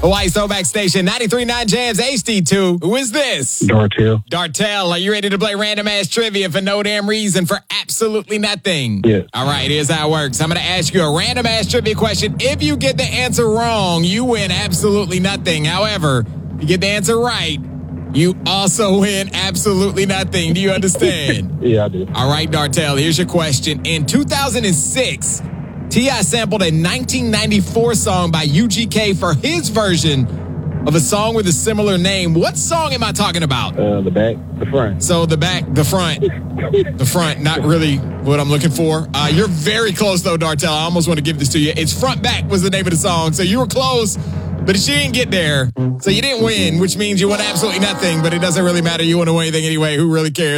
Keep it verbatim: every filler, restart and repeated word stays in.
Hawaii Throwback Station, ninety-three point nine Jams H D two. Who is this? Dartel. Dartel, are you ready to play random ass trivia for no damn reason for absolutely nothing? Yes. All right, here's how it works. I'm going to ask you a random ass trivia question. If you get the answer wrong, you win absolutely nothing. However, if you get the answer right, you also win absolutely nothing. Do you understand? Yeah, I do. All right, Dartel, here's your question. In two thousand six, T I sampled a nineteen ninety-four song by U G K for his version of a song with a similar name. What song am I talking about? Uh, the back, the front. So the back, the front, the front, not really what I'm looking for. Uh, you're very close, though, Dartel. I almost want to give this to you. It's Front Back was the name of the song, so you were close, but she didn't get there. So you didn't win, which means you won absolutely nothing, but it doesn't really matter. You won't win anything anyway. Who really cares?